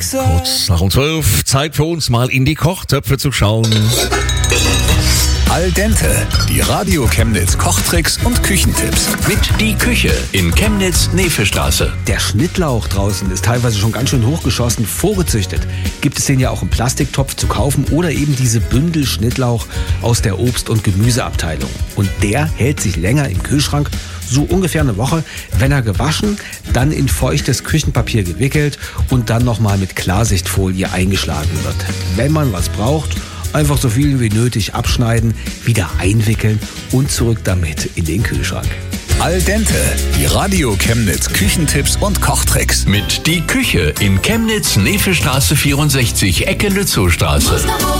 Kurz nach 12, Zeit für uns mal in die Kochtöpfe zu schauen. Al dente, die Radio Chemnitz Kochtricks und Küchentipps. Mit Die Küche in Chemnitz-Nevestraße. Der Schnittlauch draußen ist teilweise schon ganz schön hochgeschossen, vorgezüchtet. Gibt es den ja auch im Plastiktopf zu kaufen oder eben diese Bündel Schnittlauch aus der Obst- und Gemüseabteilung. Und der hält sich länger im Kühlschrank, so ungefähr eine Woche, wenn er gewaschen, dann in feuchtes Küchenpapier gewickelt und dann nochmal mit Klarsichtfolie eingeschlagen wird. Wenn man was braucht, einfach so viel wie nötig abschneiden, wieder einwickeln und zurück damit in den Kühlschrank. Al dente, die Radio Chemnitz Küchentipps und Kochtricks. Mit Die Küche in Chemnitz-Nevestraße 64, Ecke Lützowstraße.